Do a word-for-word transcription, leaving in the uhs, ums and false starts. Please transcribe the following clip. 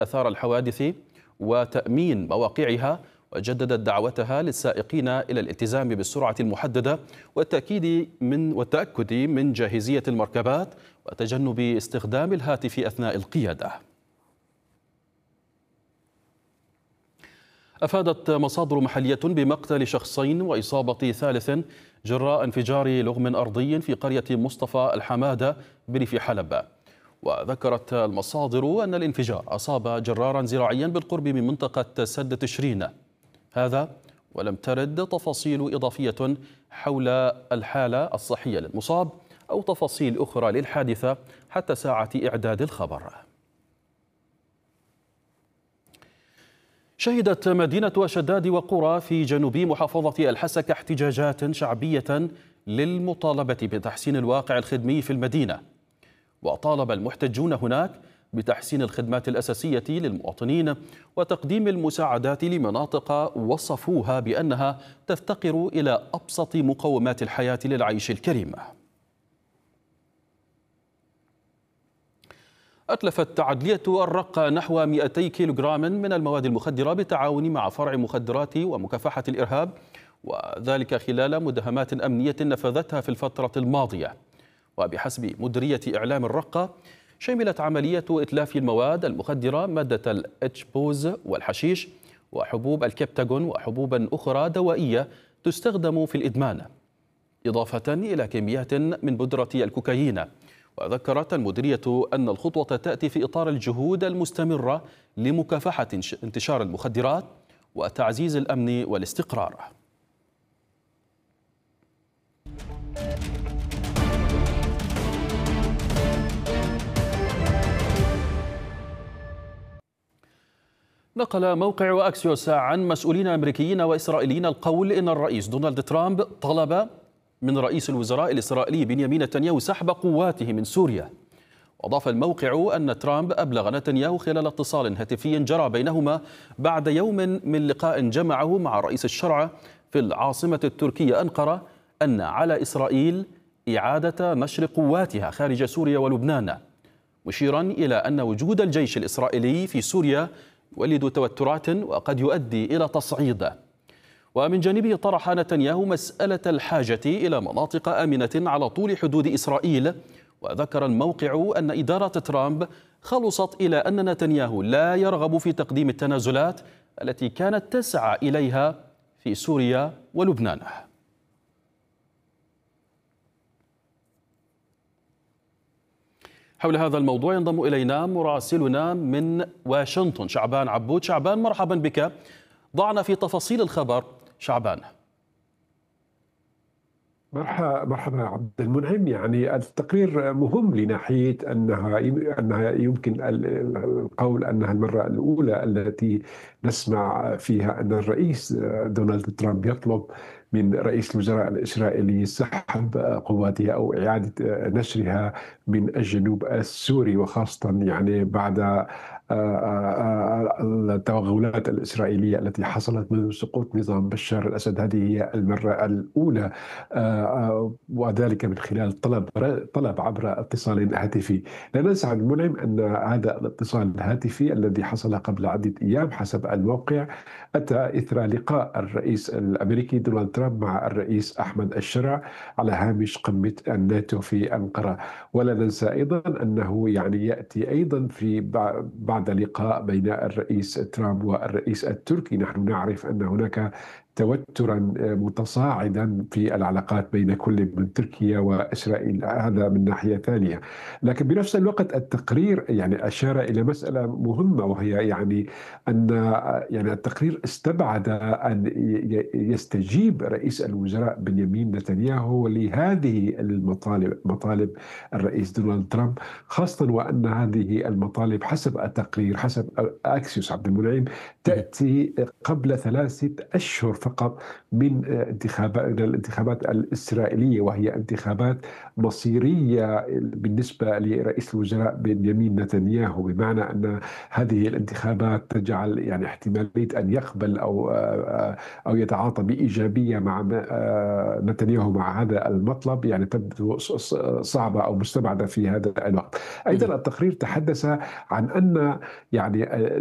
آثار الحوادث وتأمين مواقعها، وجددت دعوتها للسائقين إلى الالتزام بالسرعة المحددة والتأكيد من والتأكد من جاهزية المركبات وتجنب استخدام الهاتف أثناء القيادة. أفادت مصادر محلية بمقتل شخصين وإصابة ثالث جراء انفجار لغم أرضي في قرية مصطفى الحمادة بريف حلب. وذكرت المصادر أن الانفجار أصاب جرارا زراعيا بالقرب من منطقة سد تشرين، هذا ولم ترد تفاصيل إضافية حول الحالة الصحية للمصاب أو تفاصيل أخرى للحادثة حتى ساعة إعداد الخبر. شهدت مدينة شداد وقرى في جنوب محافظة الحسكة احتجاجات شعبية للمطالبة بتحسين الواقع الخدمي في المدينة، وطالب المحتجون هناك بتحسين الخدمات الأساسية للمواطنين وتقديم المساعدات لمناطق وصفوها بأنها تفتقر إلى أبسط مقومات الحياة للعيش الكريم. أتلفت عدلية الرقة نحو مئتي كيلوغرام من المواد المخدرة بالتعاون مع فرع مخدرات ومكافحة الإرهاب، وذلك خلال مداهمات أمنية نفذتها في الفترة الماضية. وبحسب مديرية إعلام الرقة، شملت عملية إتلاف المواد المخدرة مادة الاتشبوز والحشيش وحبوب الكبتاغون وحبوبا أخرى دوائية تستخدم في الإدمان، إضافة إلى كميات من بودرة الكوكايين. وذكرت المديرية أن الخطوة تأتي في إطار الجهود المستمرة لمكافحة انتشار المخدرات وتعزيز الأمن والاستقرار. نقل موقع أكسيوس عن مسؤولين أمريكيين وإسرائيليين القول إن الرئيس دونالد ترامب طلب من رئيس الوزراء الإسرائيلي بنيامين نتنياهو سحب قواته من سوريا. وأضاف الموقع أن ترامب أبلغ نتنياهو خلال اتصال هاتفي جرى بينهما بعد يوم من لقاء جمعه مع رئيس الشرع في العاصمة التركية أنقرة أن على إسرائيل إعادة نشر قواتها خارج سوريا ولبنان، مشيرا إلى أن وجود الجيش الإسرائيلي في سوريا يولد توترات وقد يؤدي إلى تصعيد. ومن جانبه طرح نتنياهو مسألة الحاجة إلى مناطق آمنة على طول حدود إسرائيل. وذكر الموقع أن إدارة ترامب خلصت إلى أن نتنياهو لا يرغب في تقديم التنازلات التي كانت تسعى إليها في سوريا ولبنان. حول هذا الموضوع ينضم إلينا مراسلنا من واشنطن شعبان عبود. شعبان، مرحبا بك، ضعنا في تفاصيل الخبر. شعبان. مرحبا مرحبا عبد المنعم. يعني التقرير مهم لناحية أنها أنها يمكن القول أنها المرة الأولى التي نسمع فيها أن الرئيس دونالد ترامب يطلب من رئيس الوزراء الإسرائيلي سحب قواته أو إعادة نشرها من الجنوب السوري، وخاصة يعني بعد التوغلات الإسرائيلية التي حصلت منذ سقوط نظام بشار الأسد. هذه هي المرة الأولى، وذلك من خلال طلب طلب عبر اتصال هاتفي. لا ننسى عبد المنعم أن هذا الاتصال الهاتفي الذي حصل قبل عدة أيام حسب الموقع أتى إثر لقاء الرئيس الأمريكي دونالد ترامب مع الرئيس أحمد الشرع على هامش قمة الناتو في أنقرة. ولا ننسى أيضا أنه يعني يأتي أيضا في بعد لقاء بين الرئيس ترامب والرئيس التركي. نحن نعرف أن هناك توترا متصاعدا في العلاقات بين كل من تركيا وإسرائيل، هذا من ناحية ثانية. لكن بنفس الوقت التقرير يعني أشار إلى مسألة مهمة، وهي يعني أن يعني التقرير استبعد أن يستجيب رئيس الوزراء بنيامين نتنياهو لهذه المطالب، مطالب الرئيس دونالد ترامب، خاصة وأن هذه المطالب حسب التقرير حسب أكسيوس عبد المنعم تأتي قبل ثلاثة أشهر فقط من انتخابات الانتخابات الإسرائيلية، وهي انتخابات مصيرية بالنسبة لرئيس الوزراء بنيامين نتنياهو، بمعنى أن هذه الانتخابات تجعل يعني احتمالية أن يقبل أو أو يتعاطى بإيجابية مع نتنياهو مع هذا المطلب يعني تبدو صعبة أو مستبعدة في هذا الوقت. أيضا التقرير تحدث عن أن يعني